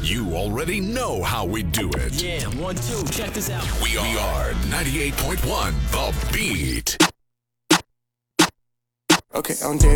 You already know how we do it. Yeah, 1, 2, check this out. We are 98.1 The Beat. Okay, on